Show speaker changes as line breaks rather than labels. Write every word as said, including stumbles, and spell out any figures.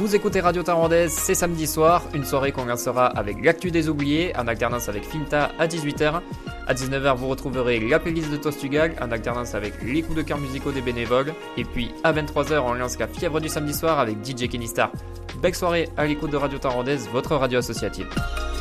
Vous écoutez Radio Tarandaise, c'est samedi soir, une soirée qu'on lancera avec l'actu des oubliés, en alternance avec Finta à dix-huit heures. À dix-neuf heures, vous retrouverez la playlist de Tostugal, en alternance avec les coups de cœur musicaux des bénévoles. Et puis à vingt-trois heures, on lance la fièvre du samedi soir avec D J Kenny Star. Belle soirée à l'écoute de Radio Tarandaise, votre radio associative.